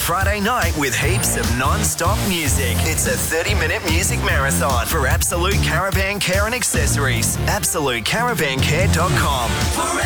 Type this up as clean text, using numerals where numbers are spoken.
Friday night with heaps of non-stop music. It's a 30-minute music marathon for Absolute Caravan Care and Accessories. AbsoluteCaravanCare.com.